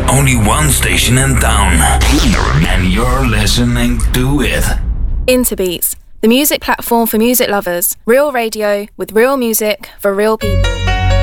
Only one station in town, and you're listening to it. Interbeats, the music platform for music lovers. Real radio with real music for real people.